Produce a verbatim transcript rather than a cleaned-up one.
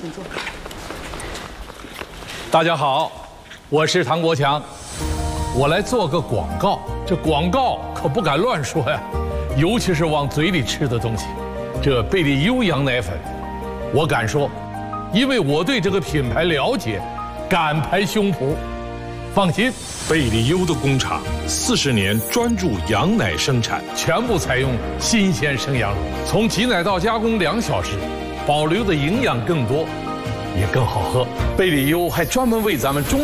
请坐。 大家好，我是唐国强，我来做个广告。这广告可不敢乱说呀，尤其是往嘴里吃的东西。这贝利优羊奶粉，我敢说，因为我对这个品牌了解，敢拍胸脯。放心， 贝利优的工厂四十年专注羊奶生产， 全部采用新鲜生羊乳，从挤奶到加工两小时，保留的营养更多，也更好喝。贝利优还专门为咱们中